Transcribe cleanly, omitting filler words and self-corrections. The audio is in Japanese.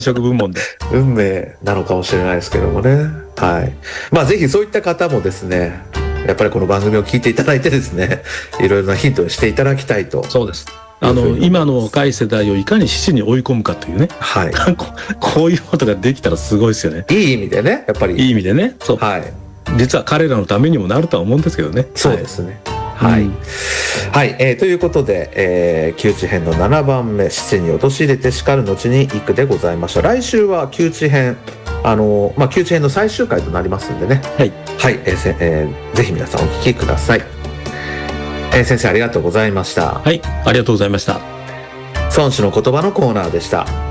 食部門で運命なのかもしれないですけどもね。はい。まあぜひそういった方もですね、やっぱりこの番組を聞いていただいてですね、いろいろなヒントにしていただきたいと。 そうです。今の若い世代をいかに死に追い込むかというね、 はい、 こういうことができたらすごいですよね。 いい意味でね、やっぱりいい意味でね。そう、 はい、 実は彼らのためにもなるとは思うんですけどね。 そうですね。はい、はい、ということで、窮地編の7番目、七に陥れて叱る後に行くでございました。来週は窮地編、窮地編の最終回となりますんでね。はい、はい、ぜひ皆さんお聞きください。先生ありがとうございました。 はい、ありがとうございました。 孫子の言葉のコーナーでした。